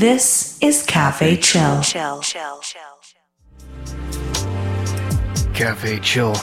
This is Cafe Chill. Cafe Chill.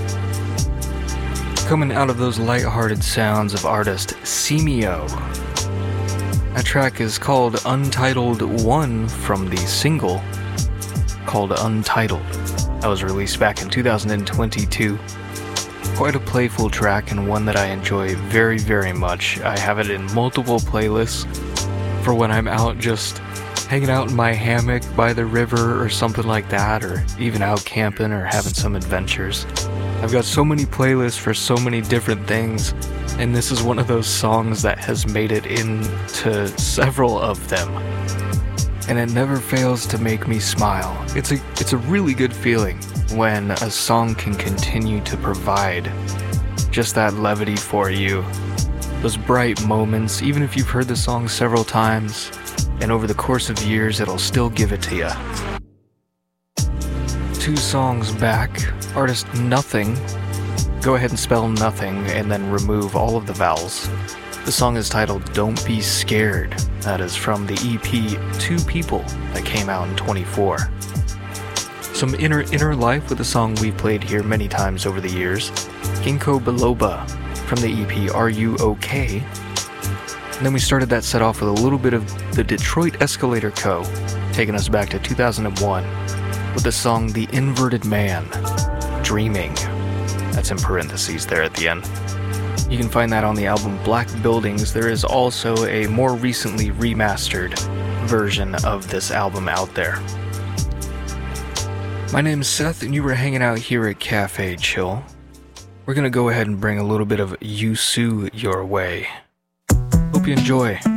Coming out of those lighthearted sounds of artist Simio. That track is called Untitled 1 from the single called Untitled. That was released back in 2022. Quite a playful track and one that I enjoy very, very much. I have it in multiple playlists for when I'm out just hanging out in my hammock by the river or something like that, or even out camping or having some adventures. I've got so many playlists for so many different things, and this is one of those songs that has made it into several of them. And it never fails to make me smile. It's a really good feeling when a song can continue to provide just that levity for you. Those bright moments, even if you've heard the song several times, and over the course of years, it'll still give it to you. 2 songs back, artist Nothing. Go ahead and spell Nothing and then remove all of the vowels. The song is titled Don't Be Scared. That is from the EP 2 People that came out in 24. Some inner life with a song we've played here many times over the years. Ginkgo Biloba from the EP Are You OK? And then we started that set off with a little bit of the Detroit Escalator Co., taking us back to 2001 with the song The Inverted Man, Dreaming. That's in parentheses there at the end. You can find that on the album Black Buildings. There is also a more recently remastered version of this album out there. My name's Seth, and you were hanging out here at Cafe Chill. We're gonna go ahead and bring a little bit of Yusu your way. Hope you enjoy.